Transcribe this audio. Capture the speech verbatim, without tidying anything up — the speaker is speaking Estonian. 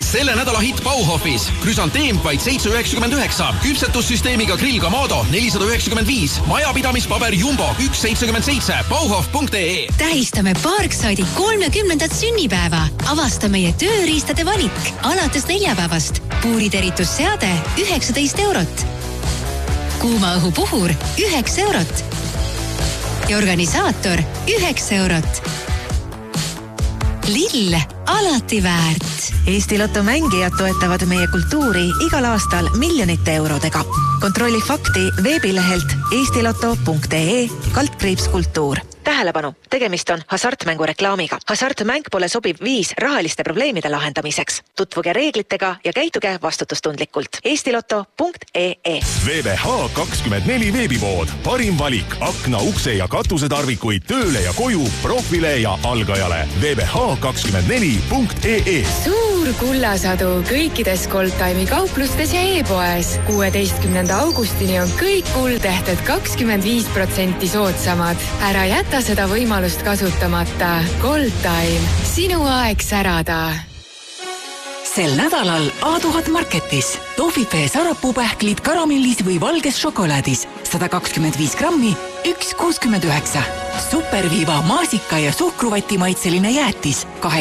Selle nädala hitt Bauhofis. Krüsanteem vaid seitse üheksakümmend üheksa. Küpsetussüsteemiga grill Kamado nelisada üheksakümmend viis. Majapidamispaber Jumbo üks seitsekümmend seitse. Bauhof punkt ee. Tähistame Parkside'i kolmekümnendat sünnipäeva. Avasta meie tööriistade valik. Alates neljapäevast. Puuriteritusseade üheksateist eurot. Kuuma õhu puhur üheksa eurot. Ja organisaator üheksa eurot. Lill alati väärt. Eesti Lotto mängijad toetavad meie kultuuri igal aastal miljonite eurodega. Kontrolli fakti veebilehelt eestiloto punkt ee kaldkriips kultuur. Tähelepanu, tegemist on hasartmängu reklaamiga. Hasartmäng pole sobiv viis rahaliste probleemide lahendamiseks. Tutvuge reeglitega ja käituge vastutustundlikult. eestiloto punkt ee. V V H kakskümmend neli veebipood. Parim valik akna, ukse ja katusetarvikuid tööle ja koju, profile ja algajale. V V H kakskümmend neli punkt ee. Suur kullasadu kõikides Goldtime'i kauplustes ja e-poes. kuueteistkümnenda augustini on kõik kuldehted kakskümmend viis protsenti soodsamad. Ära jäta seda võimalust kasutamata. Goldtime. Sinu aeg särada. Sel nädalal A tuhat Marketis. Tohvifee sarapuupähklid karamellis või valges šokolaadis. sada kakskümmend viis grammi, üks kuuskümmend üheksa. Superviiva maasika ja suhkruvati maitseline jäätis.